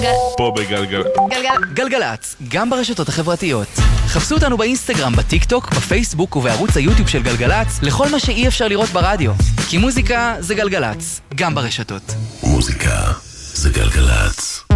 פה גלגלצ, גם ברשתות החברתיות. חפשו אותנו באינסטגרם, בטיק טוק, בפייסבוק ובערוץ היוטיוב של גלגלצ, לכל מה שאי אפשר לראות ברדיו. כי מוזיקה זה גלגלצ, גם ברשתות. מוזיקה זה גלגלצ.